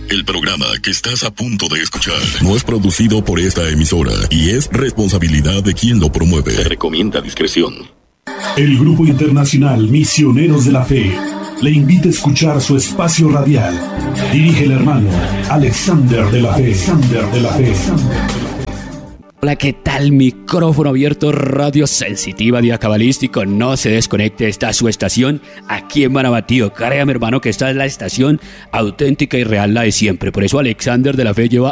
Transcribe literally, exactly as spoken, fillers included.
El programa que estás a punto de escuchar no es producido por esta emisora y es responsabilidad de quien lo promueve. Se recomienda discreción. El Grupo Internacional Misioneros de la Fe le invita a escuchar su espacio radial. Dirige el hermano Alexander de la Fe. Alexander de la Fe. Hola, ¿qué tal? Micrófono abierto, radio sensitiva, día cabalístico. No se desconecte, esta es su estación aquí en Marabatío. Créame, hermano, que esta es la estación auténtica y real, la de siempre. Por eso Alexander de la Fe lleva